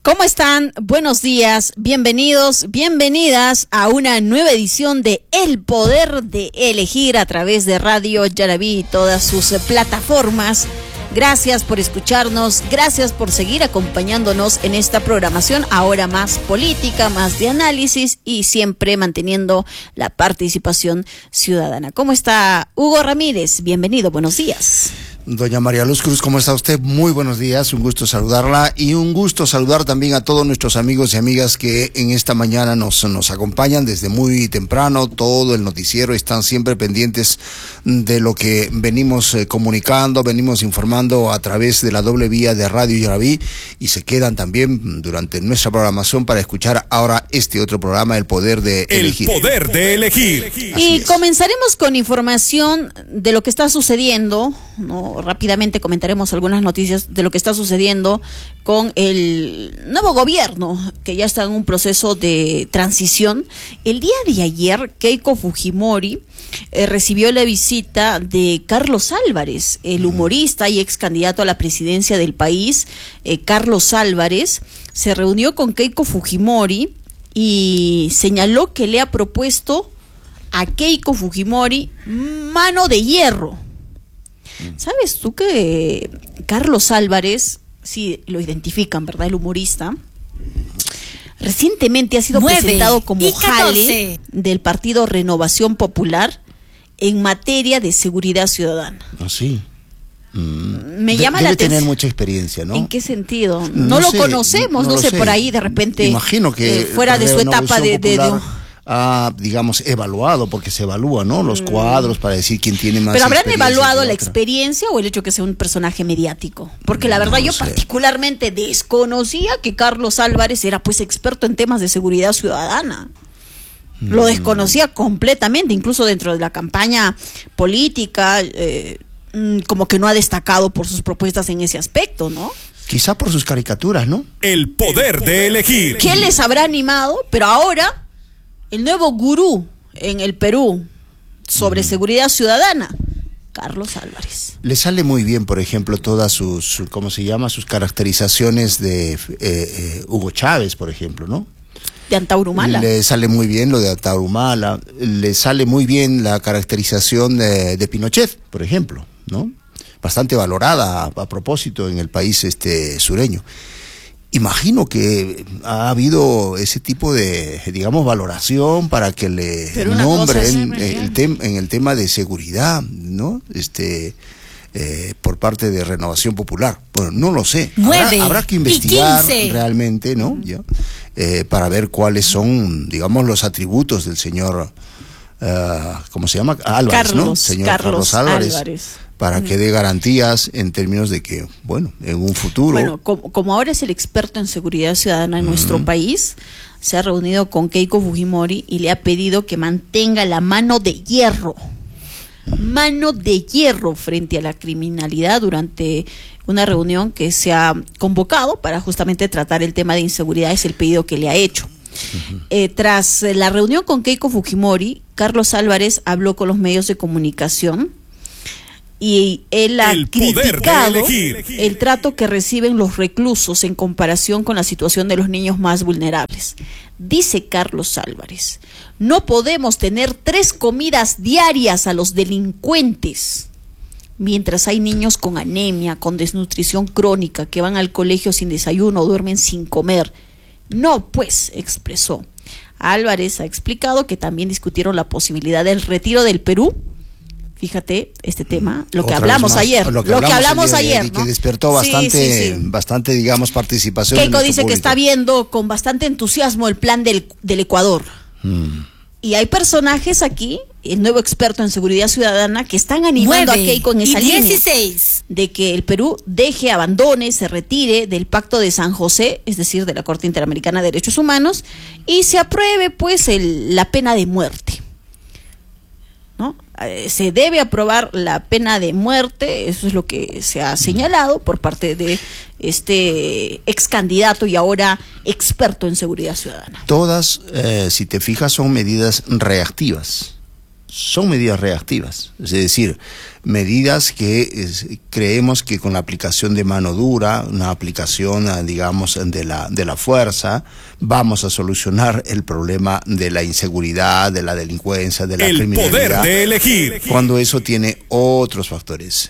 ¿Cómo están? Buenos días, bienvenidos, bienvenidas a una nueva edición de El Poder de Elegir a través de Radio Yaraví y todas sus plataformas. Gracias por escucharnos, gracias por seguir acompañándonos en esta programación, ahora más política, más de análisis y siempre manteniendo la participación ciudadana. ¿Cómo está Hugo Ramírez? Bienvenido, buenos días. Doña María Luz Cruz, ¿cómo está usted? Muy buenos días, un gusto saludarla y un gusto saludar también a todos nuestros amigos y amigas que en esta mañana nos acompañan desde muy temprano. Todo el noticiero están siempre pendientes de lo que venimos comunicando, venimos informando a través de la doble vía de Radio Yaraví y se quedan también durante nuestra programación para escuchar ahora este otro programa, El Poder de Elegir. El Poder de Elegir. Y comenzaremos con información de lo que está sucediendo, ¿no? Rápidamente comentaremos algunas noticias de lo que está sucediendo con el nuevo gobierno, que ya está en un proceso de transición. El día de ayer, Keiko Fujimori recibió la visita de Carlos Álvarez, el humorista y ex candidato a la presidencia del país. Carlos Álvarez se reunió con Keiko Fujimori y señaló que le ha propuesto a Keiko Fujimori mano de hierro. ¿Sabes tú que Carlos Álvarez, sí lo identifican, ¿verdad? El humorista, recientemente ha sido presentado como jale del partido Renovación Popular en materia de seguridad ciudadana. ¿Ah, sí? Me llama la atención. Debe tener mucha experiencia, ¿no? ¿En qué sentido? No lo conocemos, no sé, por ahí de repente. Imagino que fuera de su etapa de ha, digamos, evaluado, porque se evalúa, ¿no? Los cuadros para decir quién tiene más experiencia. ¿Pero habrán evaluado la experiencia o el hecho que sea un personaje mediático? Porque la verdad yo particularmente desconocía que Carlos Álvarez era pues experto en temas de seguridad ciudadana. Lo desconocía completamente, incluso dentro de la campaña política, como que no ha destacado por sus propuestas en ese aspecto, ¿no? Quizá por sus caricaturas, ¿no? El Poder de Elegir. ¿Quién les habrá animado? Pero ahora el nuevo gurú en el Perú sobre seguridad ciudadana, Carlos Álvarez. Le sale muy bien, por ejemplo, todas sus, ¿cómo se llama? Sus caracterizaciones de Hugo Chávez, por ejemplo, ¿no? De Antaurumala. Le sale muy bien lo de Antaurumala, le sale muy bien la caracterización de Pinochet, por ejemplo, ¿no? Bastante valorada a propósito en el país sureño. Imagino que ha habido ese tipo de, digamos, valoración para que le nombren en el tema de seguridad, ¿no? Por parte de Renovación Popular. Bueno, no lo sé. Habrá que investigar realmente, ¿no? Ya, para ver cuáles son, digamos, los atributos del señor, ¿cómo se llama? Álvarez, ¿no? Señor Carlos Álvarez. Para que dé garantías en términos de que, bueno, en un futuro... Bueno, como ahora es el experto en seguridad ciudadana en nuestro país, se ha reunido con Keiko Fujimori y le ha pedido que mantenga la mano de hierro frente a la criminalidad durante una reunión que se ha convocado para justamente tratar el tema de inseguridad. Es el pedido que le ha hecho. Tras la reunión con Keiko Fujimori, Carlos Álvarez habló con los medios de comunicación y él ha criticado el trato que reciben los reclusos en comparación con la situación de los niños más vulnerables. Dice Carlos Álvarez: no podemos tener 3 comidas diarias a los delincuentes, mientras hay niños con anemia, con desnutrición crónica, que van al colegio sin desayuno, duermen sin comer. No, pues, expresó. Álvarez ha explicado que también discutieron la posibilidad del retiro del Perú. Fíjate, este tema, lo que hablamos ayer, ¿no? Y que despertó bastante, digamos, participación. Keiko dice que está viendo con bastante entusiasmo el plan del Ecuador. Y hay personajes aquí, el nuevo experto en seguridad ciudadana, que están animando a Keiko en esa línea de que el Perú abandone, se retire del Pacto de San José, es decir, de la Corte Interamericana de Derechos Humanos, y se apruebe pues la pena de muerte, ¿no? Se debe aprobar la pena de muerte, eso es lo que se ha señalado por parte de este ex candidato y ahora experto en seguridad ciudadana. Todas, si te fijas, son medidas reactivas. son medidas reactivas, es decir, medidas que creemos que con la aplicación de mano dura, una aplicación, digamos, de la fuerza, vamos a solucionar el problema de la inseguridad, de la delincuencia, de la criminalidad. El poder de elegir. Cuando eso tiene otros factores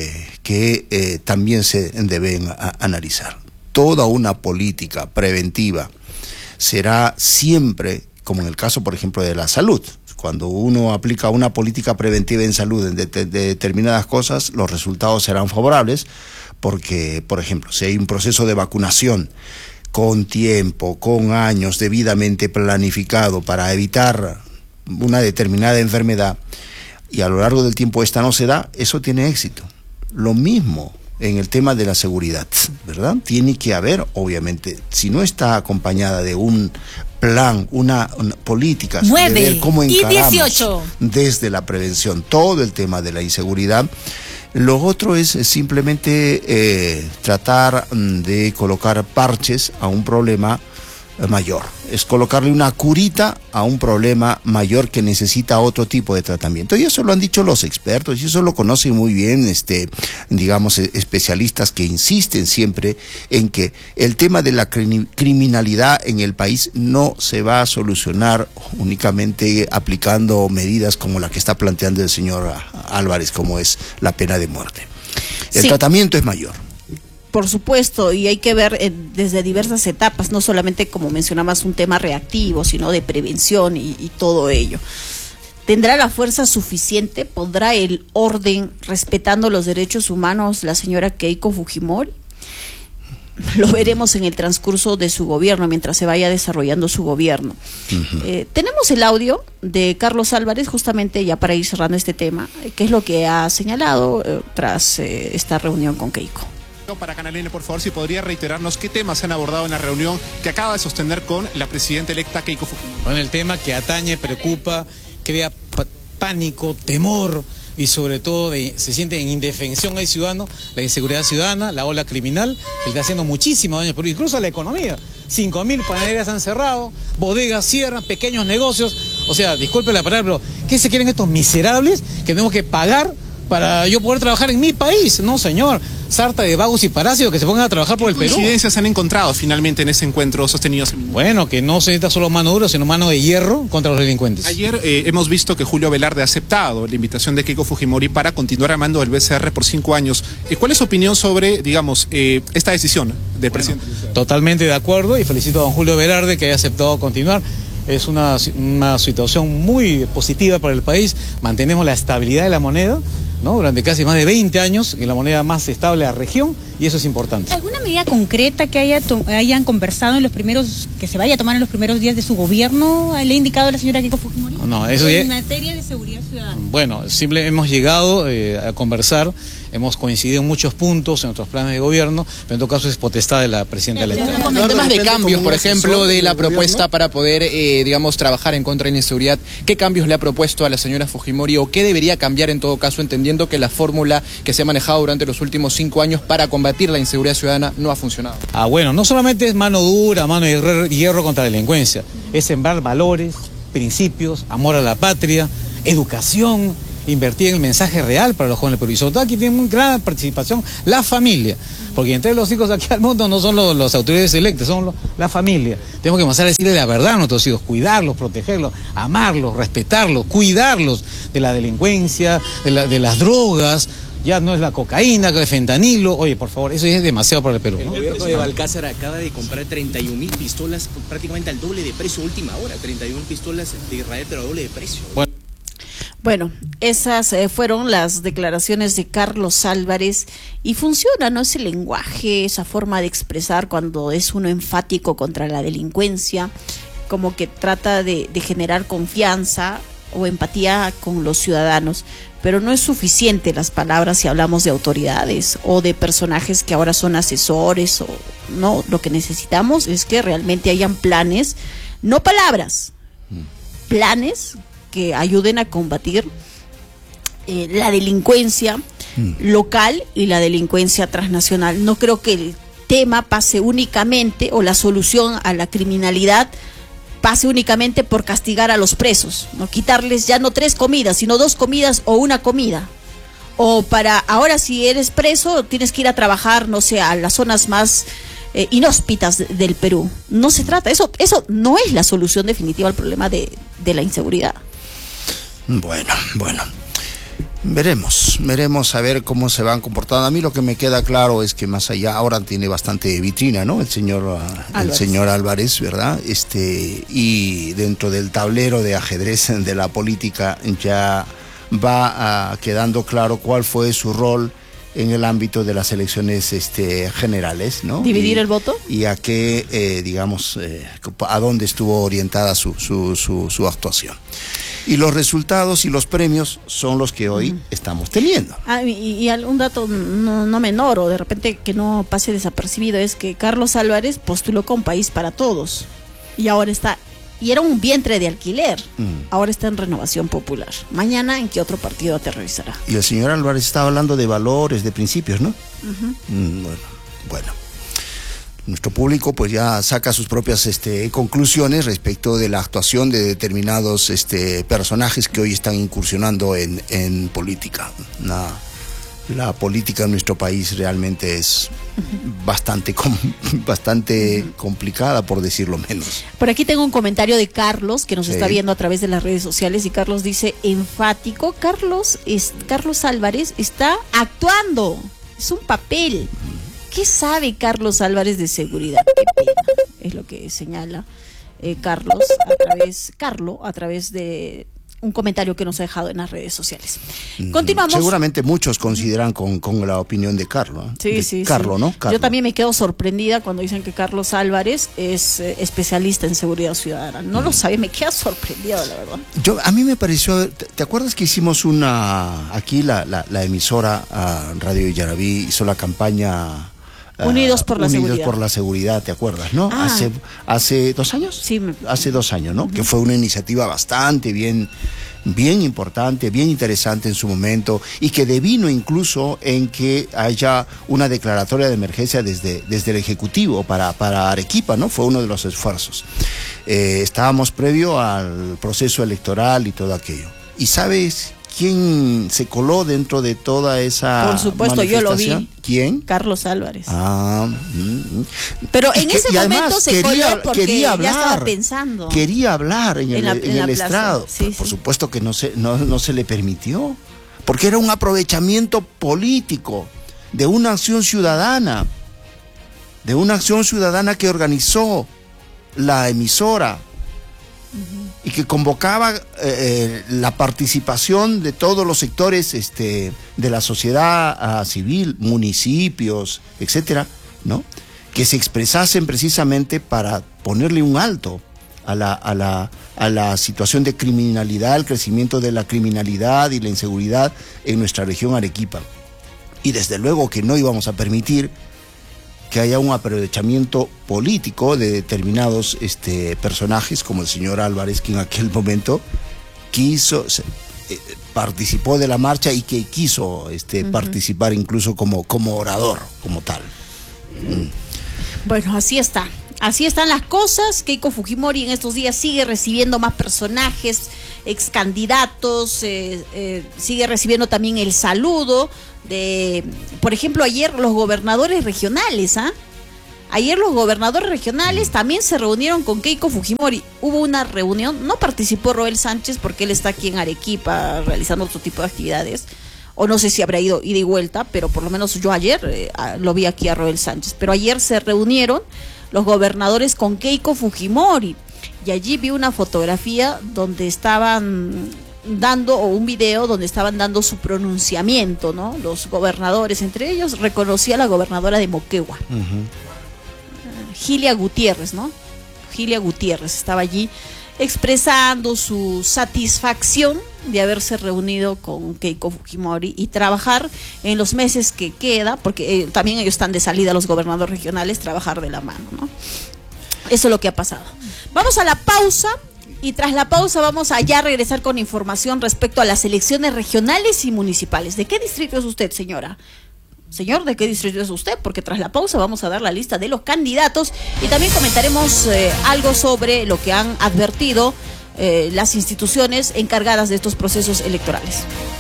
que también se deben analizar. Toda una política preventiva será siempre, como en el caso, por ejemplo, de la salud. Cuando uno aplica una política preventiva en salud de determinadas cosas, los resultados serán favorables porque, por ejemplo, si hay un proceso de vacunación con tiempo, con años debidamente planificado para evitar una determinada enfermedad y a lo largo del tiempo esta no se da, eso tiene éxito. Lo mismo en el tema de la seguridad, ¿verdad? Tiene que haber, obviamente, si no está acompañada de un plan, una política de ver cómo encaramos desde la prevención todo el tema de la inseguridad. Lo otro es simplemente tratar de colocar parches a un problema mayor, es colocarle una curita a un problema mayor que necesita otro tipo de tratamiento, y eso lo han dicho los expertos y eso lo conocen muy bien digamos especialistas que insisten siempre en que el tema de la criminalidad en el país no se va a solucionar únicamente aplicando medidas como la que está planteando el señor Álvarez, como es la pena de muerte. El tratamiento es mayor. Por supuesto, y hay que ver desde diversas etapas, no solamente como mencionabas un tema reactivo, sino de prevención y todo ello. ¿Tendrá la fuerza suficiente? ¿Pondrá el orden respetando los derechos humanos la señora Keiko Fujimori? Lo veremos en el transcurso de su gobierno, mientras se vaya desarrollando su gobierno. Tenemos el audio de Carlos Álvarez, justamente ya para ir cerrando este tema, que es lo que ha señalado tras esta reunión con Keiko. Para Canal N, por favor, si podría reiterarnos qué temas se han abordado en la reunión que acaba de sostener con la presidenta electa Keiko Fujimori. Bueno, el tema que atañe, preocupa, crea pánico, temor y sobre todo se siente en indefensión al ciudadano, la inseguridad ciudadana, la ola criminal, que está haciendo muchísimo daño, pero incluso a la economía. 5.000 panaderías han cerrado, bodegas cierran, pequeños negocios. O sea, disculpe la palabra, pero ¿qué se quieren estos miserables que tenemos que pagar para yo poder trabajar en mi país? No, señor. Sarta de vagos y parásitos que se pongan a trabajar por el Perú. ¿Qué coincidencias han encontrado finalmente en ese encuentro sostenido? Bueno, que no se necesita solo mano dura, sino mano de hierro contra los delincuentes. Ayer hemos visto que Julio Velarde ha aceptado la invitación de Keiko Fujimori para continuar al mando del BCR por 5 años. ¿Cuál es su opinión sobre, digamos, esta decisión del presidente? Totalmente de acuerdo, y felicito a don Julio Velarde que haya aceptado continuar. Es una situación muy positiva para el país. Mantenemos la estabilidad de la moneda, ¿no? Durante casi más de 20 años, que la moneda más estable de la región, y eso es importante. ¿Alguna medida concreta que hayan conversado que se vaya a tomar en los primeros días de su gobierno? ¿Le ha indicado la señora Keiko Fujimori? No, eso en materia de seguridad ciudadana. Bueno, simplemente hemos llegado a conversar, hemos coincidido en muchos puntos en nuestros planes de gobierno, pero en todo caso es potestad de la presidenta electa. En temas de cambios, por ejemplo, de la propuesta para poder, digamos, trabajar en contra de la inseguridad, ¿qué cambios le ha propuesto a la señora Fujimori o qué debería cambiar en todo caso, entendiendo que la fórmula que se ha manejado durante los últimos 5 años para combatir la inseguridad ciudadana no ha funcionado? Bueno, no solamente es mano dura, mano de hierro contra la delincuencia, es sembrar valores, principios, amor a la patria, educación, invertir en el mensaje real para los jóvenes, pero y sobre todo aquí tiene una gran participación la familia, porque entre los hijos aquí al mundo no son los autoridades electas, son la familia. Tenemos que comenzar a decirle la verdad a nuestros hijos, cuidarlos, protegerlos, amarlos, respetarlos, cuidarlos de la delincuencia, de las drogas. Ya no es la cocaína, el fentanilo. Oye, por favor, eso ya es demasiado para el Perú, ¿no? El gobierno de Balcázar acaba de comprar 31.000 pistolas, prácticamente al doble de precio, última hora. 31.000 pistolas de Israel, pero al doble de precio. Bueno, esas fueron las declaraciones de Carlos Álvarez, y funciona, ¿no? Ese lenguaje, esa forma de expresar cuando es uno enfático contra la delincuencia, como que trata de generar confianza o empatía con los ciudadanos, pero no es suficiente las palabras si hablamos de autoridades o de personajes que ahora son asesores, o no, lo que necesitamos es que realmente hayan planes, no palabras, planes que ayuden a combatir la delincuencia local y la delincuencia transnacional. No creo que el tema pase únicamente, o la solución a la criminalidad pase únicamente por castigar a los presos, no quitarles ya no 3 comidas, sino 2 comidas o 1 comida. O para ahora, si eres preso, tienes que ir a trabajar, no sé, a las zonas más inhóspitas del Perú. No se trata, eso no es la solución definitiva al problema de la inseguridad. Bueno, veremos a ver cómo se van comportando. A mí lo que me queda claro es que más allá, ahora tiene bastante vitrina, ¿no? El señor Álvarez, ¿verdad? Y dentro del tablero de ajedrez de la política ya va quedando claro cuál fue su rol en el ámbito de las elecciones generales, ¿no? ¿Dividir el voto? Y a qué, a dónde estuvo orientada su actuación. Y los resultados y los premios son los que hoy estamos teniendo. Y un dato no menor, o de repente que no pase desapercibido, es que Carlos Álvarez postuló con País para Todos. Y ahora está, y era un vientre de alquiler, ahora está en Renovación Popular. Mañana, ¿en qué otro partido aterrizará? Y el señor Álvarez estaba hablando de valores, de principios, ¿no? Bueno. Nuestro público pues ya saca sus propias conclusiones respecto de la actuación de determinados personajes que hoy están incursionando en política. La política en nuestro país realmente es bastante complicada, por decirlo menos. Por aquí tengo un comentario de Carlos, que nos está viendo a través de las redes sociales, y Carlos dice, enfático, Carlos Álvarez está actuando, es un papel. ¿Qué sabe Carlos Álvarez de seguridad? Qué pena, es lo que señala Carlos a través de un comentario que nos ha dejado en las redes sociales. Continuamos. Seguramente muchos consideran con la opinión de Carlos. Sí. Carlos, ¿no? Carlos. Yo también me quedo sorprendida cuando dicen que Carlos Álvarez es especialista en seguridad ciudadana. No lo sabía, me queda sorprendida, la verdad. A mí me pareció, ¿te acuerdas que hicimos aquí la emisora Radio Yarabí hizo la campaña Unidos por la Seguridad, ¿te acuerdas, no? ¿Hace 2 años? Sí. Hace 2 años, ¿no? Que fue una iniciativa bastante bien importante, bien interesante en su momento, y que devino incluso en que haya una declaratoria de emergencia desde el Ejecutivo para Arequipa, ¿no? Fue uno de los esfuerzos. Estábamos previo al proceso electoral y todo aquello. ¿Y sabes quién se coló dentro de toda esa Por supuesto, yo lo vi. ¿Quién? Carlos Álvarez. Pero en ese momento se coló porque ya estaba pensando. Quería hablar en el estrado. Sí, por supuesto que no se le permitió, porque era un aprovechamiento político de una acción ciudadana que organizó la emisora. Y que convocaba la participación de todos los sectores de la sociedad civil, municipios, etcétera, ¿no? Que se expresasen precisamente para ponerle un alto a la situación de criminalidad, el crecimiento de la criminalidad y la inseguridad en nuestra región Arequipa. Y desde luego que no íbamos a permitir que haya un aprovechamiento político de determinados personajes como el señor Álvarez, que en aquel momento participó de la marcha y que quiso participar incluso como orador, como tal. Bueno, así está. Así están las cosas. Keiko Fujimori en estos días sigue recibiendo más personajes, ex candidatos, sigue recibiendo también el saludo de, por ejemplo, ayer los gobernadores regionales, Ayer los gobernadores regionales también se reunieron con Keiko Fujimori. Hubo una reunión, no participó Roel Sánchez porque él está aquí en Arequipa realizando otro tipo de actividades, o no sé si habrá ido ida y vuelta, pero por lo menos yo ayer lo vi aquí a Roel Sánchez. Pero ayer se reunieron los gobernadores con Keiko Fujimori, y allí vi una fotografía donde estaban dando, o un video donde estaban dando su pronunciamiento, ¿no? Los gobernadores, entre ellos reconocí a la gobernadora de Moquegua, Gilia Gutiérrez, ¿no? Gilia Gutiérrez estaba allí expresando su satisfacción de haberse reunido con Keiko Fujimori y trabajar en los meses que queda, porque también ellos están de salida, los gobernadores regionales, trabajar de la mano, ¿no? Eso es lo que ha pasado. Vamos a la pausa, y tras la pausa vamos a ya regresar con información respecto a las elecciones regionales y municipales. ¿De qué distrito es usted, señora? Señor, ¿de qué distrito es usted? Porque tras la pausa vamos a dar la lista de los candidatos y también comentaremos algo sobre lo que han advertido las instituciones encargadas de estos procesos electorales.